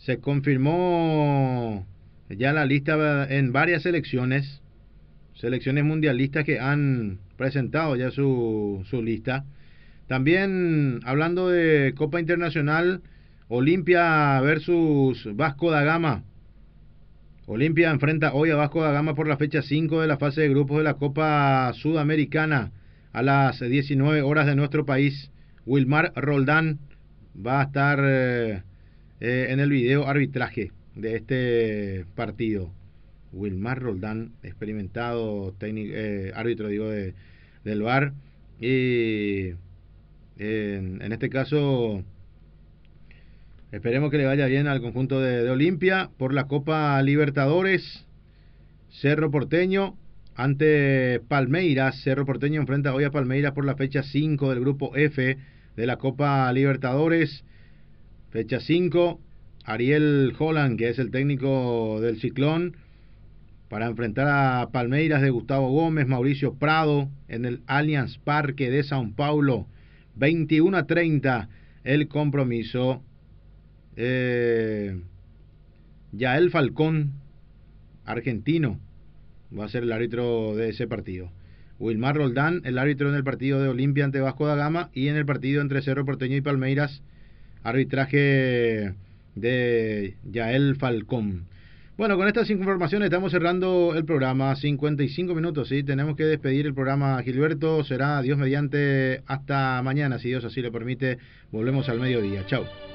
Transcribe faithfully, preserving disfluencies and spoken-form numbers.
Se confirmó ya la lista en varias selecciones, selecciones mundialistas que han presentado ya su, su lista. También hablando de Copa Internacional, Olimpia versus Vasco da Gama. Olimpia enfrenta hoy a Vasco da Gama por la fecha cinco de la fase de grupos de la Copa Sudamericana a las diecinueve horas de nuestro país. Wilmar Roldán va a estar eh, eh, en el video arbitraje de este partido. Wilmar Roldán, experimentado técnico, eh, árbitro digo de, del V A R, y en, en este caso esperemos que le vaya bien al conjunto de, de Olimpia por la Copa Libertadores. Cerro Porteño ante Palmeiras. Cerro Porteño enfrenta hoy a Palmeiras por la fecha cinco del grupo F de la Copa Libertadores. Fecha cinco. Ariel Holland, que es el técnico del Ciclón, para enfrentar a Palmeiras de Gustavo Gómez, Mauricio Prado en el Allianz Parque de São Paulo. veintiuno a treinta el compromiso. Eh, Yael Falcón, argentino, va a ser el árbitro de ese partido. Wilmar Roldán, el árbitro en el partido de Olimpia ante Vasco da Gama, y en el partido entre Cerro Porteño y Palmeiras, arbitraje de Yael Falcón. Bueno, con estas informaciones estamos cerrando el programa. cincuenta y cinco minutos, ¿sí? Tenemos que despedir el programa, Gilberto. Será Dios mediante hasta mañana, si Dios así lo permite. Volvemos al mediodía. Chau.